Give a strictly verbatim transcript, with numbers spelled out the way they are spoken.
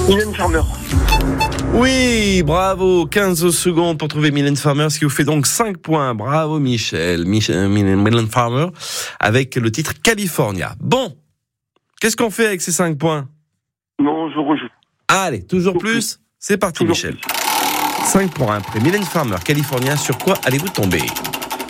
Mylène Farmer. Oui, bravo, quinze secondes pour trouver Mylène Farmer, ce qui vous fait donc cinq points. Bravo Michel, Michel Mylène Farmer, avec le titre California. Bon, qu'est-ce qu'on fait avec ces cinq points? Non, je rejoue. Allez, toujours plus, c'est parti Toujours Michel. plus. cinq points après Mylène Farmer, California, sur quoi allez-vous tomber?